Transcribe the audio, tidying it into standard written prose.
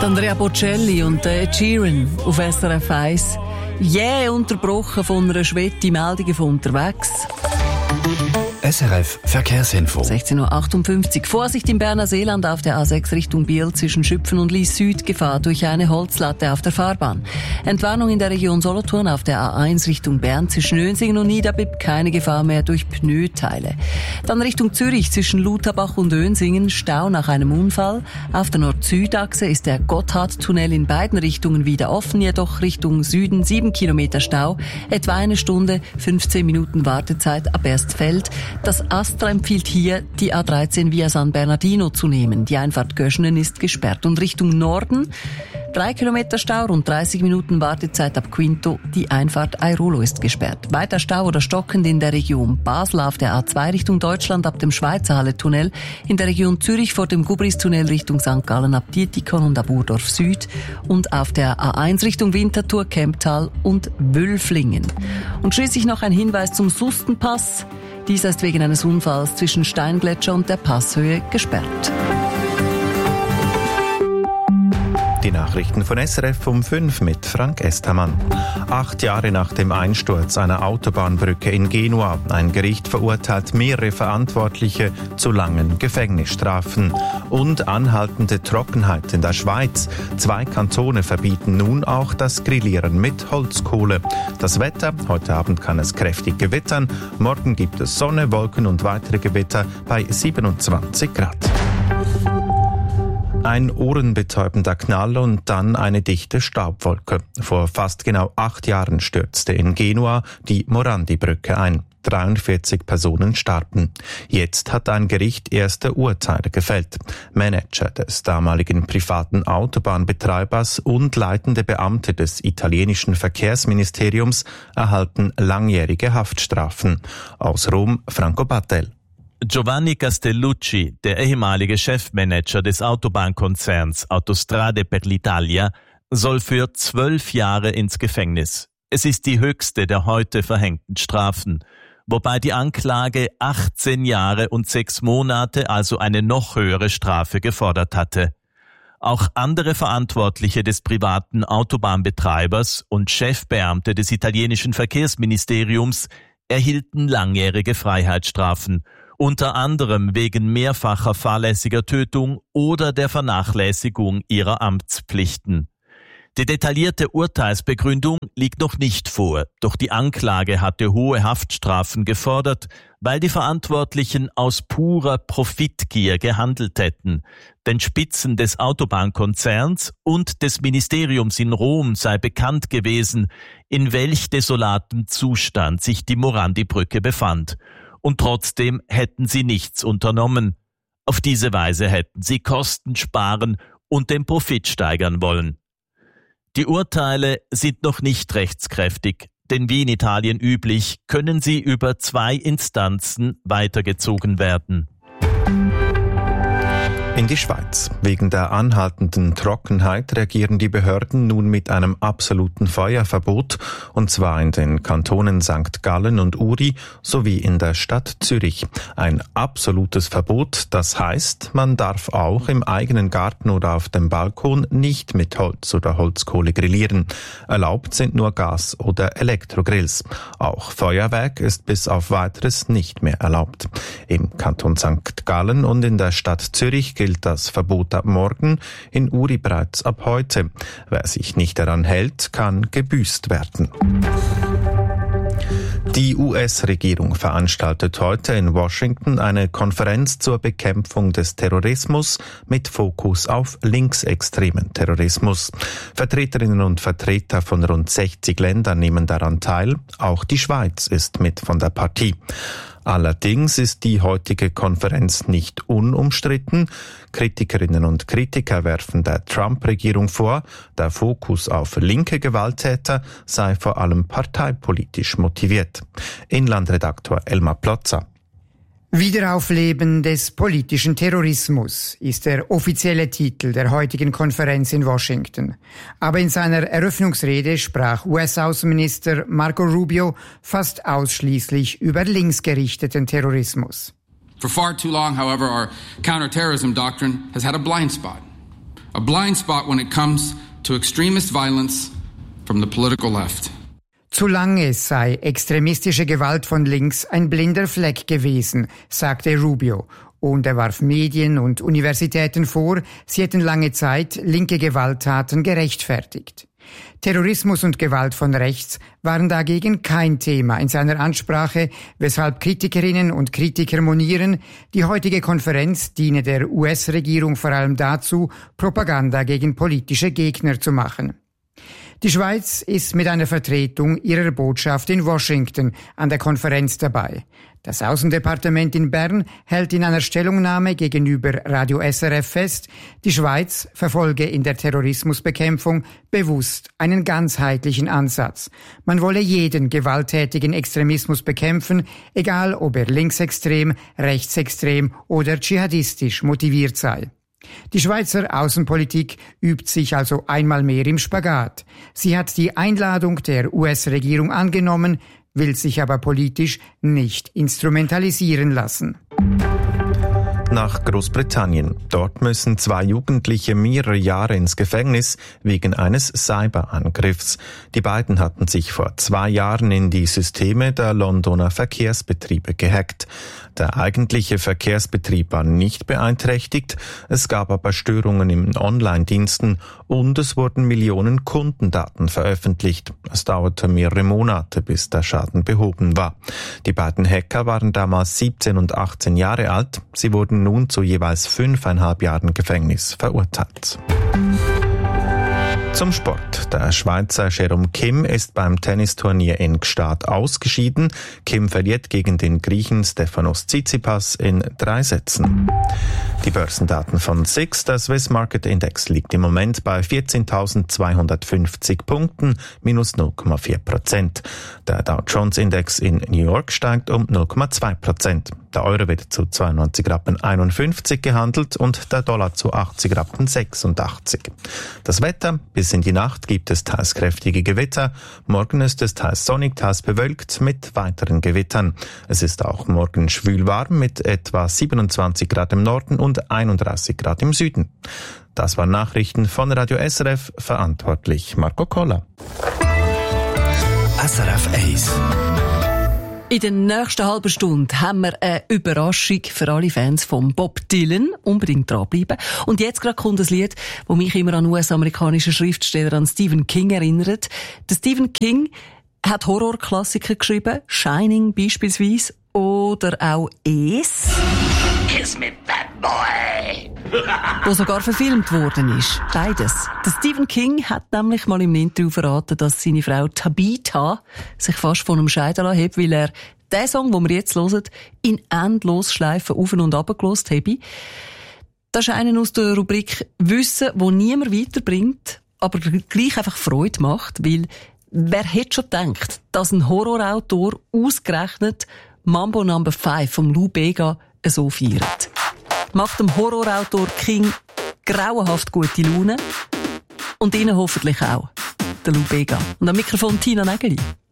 Andrea Bocelli und Ed Sheeran auf SRF 1. Unterbrochen von einer Schwette Meldungen von unterwegs. SRF Verkehrsinfo. 16.58 Uhr. Vorsicht im Berner Seeland auf der A6 Richtung Biel zwischen Schüpfen und Lies Süd. Gefahr durch eine Holzlatte auf der Fahrbahn. Entwarnung in der Region Solothurn auf der A1 Richtung Bern zwischen Önsingen und Niederbipp. Keine Gefahr mehr durch Pneuteile. Dann Richtung Zürich zwischen Lutherbach und Önsingen. Stau nach einem Unfall. Auf der Nord-Süd-Achse ist der Gotthardtunnel in beiden Richtungen wieder offen. Jedoch Richtung Süden 7 Kilometer Stau. Etwa eine Stunde, 15 Minuten Wartezeit ab Erstfeld. Das Astra empfiehlt hier, die A13 via San Bernardino zu nehmen. Die Einfahrt Göschenen ist gesperrt. Und Richtung Norden 3 Kilometer Stau, rund 30 Minuten Wartezeit ab Quinto. Die Einfahrt Airolo ist gesperrt. Weiter Stau oder stockend in der Region Basel auf der A2 Richtung Deutschland ab dem Schweizer Halle-Tunnel. In der Region Zürich vor dem Gubris-Tunnel Richtung St. Gallen ab Dietikon und ab Urdorf Süd. Und auf der A1 Richtung Winterthur, Kemptal und Wülflingen. Und schließlich noch ein Hinweis zum Sustenpass. Dieser ist wegen eines Unfalls zwischen Steingletscher und der Passhöhe gesperrt. Die Nachrichten von SRF um 5 mit Frank Estermann. 8 Jahre nach dem Einsturz einer Autobahnbrücke in Genua. Ein Gericht verurteilt mehrere Verantwortliche zu langen Gefängnisstrafen. Und anhaltende Trockenheit in der Schweiz. 2 Kantone verbieten nun auch das Grillieren mit Holzkohle. Das Wetter: Heute Abend kann es kräftig gewittern. Morgen gibt es Sonne, Wolken und weitere Gewitter bei 27 Grad. Ein ohrenbetäubender Knall und dann eine dichte Staubwolke. Vor fast genau 8 Jahren stürzte in Genua die Morandi-Brücke ein. 43 Personen starben. Jetzt hat ein Gericht erste Urteile gefällt. Manager des damaligen privaten Autobahnbetreibers und leitende Beamte des italienischen Verkehrsministeriums erhalten langjährige Haftstrafen. Aus Rom, Franco Battel. Giovanni Castellucci, der ehemalige Chefmanager des Autobahnkonzerns Autostrade per l'Italia, soll für 12 Jahre ins Gefängnis. Es ist die höchste der heute verhängten Strafen, wobei die Anklage 18 Jahre und 6 Monate, also eine noch höhere Strafe, gefordert hatte. Auch andere Verantwortliche des privaten Autobahnbetreibers und Chefbeamte des italienischen Verkehrsministeriums erhielten langjährige Freiheitsstrafen, unter anderem wegen mehrfacher fahrlässiger Tötung oder der Vernachlässigung ihrer Amtspflichten. Die detaillierte Urteilsbegründung liegt noch nicht vor, doch die Anklage hatte hohe Haftstrafen gefordert, weil die Verantwortlichen aus purer Profitgier gehandelt hätten. Den Spitzen des Autobahnkonzerns und des Ministeriums in Rom sei bekannt gewesen, in welch desolatem Zustand sich die Morandi-Brücke befand. Und trotzdem hätten sie nichts unternommen. Auf diese Weise hätten sie Kosten sparen und den Profit steigern wollen. Die Urteile sind noch nicht rechtskräftig, denn wie in Italien üblich, können sie über 2 Instanzen weitergezogen werden. In die Schweiz. Wegen der anhaltenden Trockenheit reagieren die Behörden nun mit einem absoluten Feuerverbot, und zwar in den Kantonen St. Gallen und Uri sowie in der Stadt Zürich. Ein absolutes Verbot, das heißt, man darf auch im eigenen Garten oder auf dem Balkon nicht mit Holz oder Holzkohle grillieren. Erlaubt sind nur Gas- oder Elektrogrills. Auch Feuerwerk ist bis auf Weiteres nicht mehr erlaubt. Im Kanton St. Gallen und in der Stadt Zürich gilt das Verbot ab morgen, in Uri bereits ab heute. Wer sich nicht daran hält, kann gebüßt werden. Die US-Regierung veranstaltet heute in Washington eine Konferenz zur Bekämpfung des Terrorismus mit Fokus auf linksextremen Terrorismus. Vertreterinnen und Vertreter von rund 60 Ländern nehmen daran teil. Auch die Schweiz ist mit von der Partie. Allerdings ist die heutige Konferenz nicht unumstritten. Kritikerinnen und Kritiker werfen der Trump-Regierung vor, der Fokus auf linke Gewalttäter sei vor allem parteipolitisch motiviert. Inlandredaktor Elmar Plotzer. Wiederaufleben des politischen Terrorismus ist der offizielle Titel der heutigen Konferenz in Washington. Aber in seiner Eröffnungsrede sprach US-Außenminister Marco Rubio fast ausschließlich über linksgerichteten Terrorismus. For far too long, however, our counterterrorism doctrine has had a blind spot. a blind spot when it comes to extremist violence from the political left. Zu lange sei extremistische Gewalt von links ein blinder Fleck gewesen, sagte Rubio. Und er warf Medien und Universitäten vor, sie hätten lange Zeit linke Gewalttaten gerechtfertigt. Terrorismus und Gewalt von rechts waren dagegen kein Thema in seiner Ansprache, weshalb Kritikerinnen und Kritiker monieren, die heutige Konferenz diene der US-Regierung vor allem dazu, Propaganda gegen politische Gegner zu machen. Die Schweiz ist mit einer Vertretung ihrer Botschaft in Washington an der Konferenz dabei. Das Außendepartement in Bern hält in einer Stellungnahme gegenüber Radio SRF fest, die Schweiz verfolge in der Terrorismusbekämpfung bewusst einen ganzheitlichen Ansatz. Man wolle jeden gewalttätigen Extremismus bekämpfen, egal ob er linksextrem, rechtsextrem oder dschihadistisch motiviert sei. Die Schweizer Außenpolitik übt sich also einmal mehr im Spagat. Sie hat die Einladung der US-Regierung angenommen, will sich aber politisch nicht instrumentalisieren lassen. Nach Großbritannien. Dort müssen 2 Jugendliche mehrere Jahre ins Gefängnis wegen eines Cyberangriffs. Die beiden hatten sich vor 2 Jahren in die Systeme der Londoner Verkehrsbetriebe gehackt. Der eigentliche Verkehrsbetrieb war nicht beeinträchtigt, es gab aber Störungen in Online-Diensten und es wurden Millionen Kundendaten veröffentlicht. Es dauerte mehrere Monate, bis der Schaden behoben war. Die beiden Hacker waren damals 17 und 18 Jahre alt. Sie wurden nun zu jeweils 5,5 Jahren Gefängnis verurteilt. Zum Sport. Der Schweizer Jerome Kim ist beim Tennisturnier in Gstaad ausgeschieden. Kim verliert gegen den Griechen Stefanos Tsitsipas in 3 Sätzen. Die Börsendaten von SIX, der Swiss Market Index, liegt im Moment bei 14.250 Punkten, minus 0,4%. Der Dow Jones Index in New York steigt um 0,2%. Der Euro wird zu 92,51 Rappen gehandelt und der Dollar zu 80,86 Rappen. Das Wetter: bis in die Nacht gibt es teils kräftige Gewitter. Morgen ist es teils sonnig, teils bewölkt mit weiteren Gewittern. Es ist auch morgen schwül warm mit etwa 27 Grad im Norden und 31 Grad im Süden. Das waren Nachrichten von Radio SRF, verantwortlich Marco Koller. SRF 1. In der nächsten halben Stunde haben wir eine Überraschung für alle Fans von Bob Dylan. Unbedingt dranbleiben. Und jetzt gerade kommt ein Lied, das mich immer an US-amerikanischen Schriftsteller, an Stephen King erinnert. Der Stephen King hat Horrorklassiker geschrieben, Shining beispielsweise, oder auch Es. Kiss me, bad boy! Wo sogar verfilmt worden ist. Beides. Der Stephen King hat nämlich mal im Interview verraten, dass seine Frau Tabitha sich fast von einem scheiden lassen hat, weil er den Song, den wir jetzt hören, in Endlosschleifen auf und ab gehört habe. Das ist einer aus der Rubrik Wissen, wo niemand weiterbringt, aber gleich einfach Freude macht, weil wer hätte schon gedacht, dass ein Horrorautor ausgerechnet Mambo No. 5 vom Lou Bega so feiert. Macht dem Horrorautor King grauenhaft gute Laune und Ihnen hoffentlich auch, der Lou Bega. Und am Mikrofon Tina Nägeli.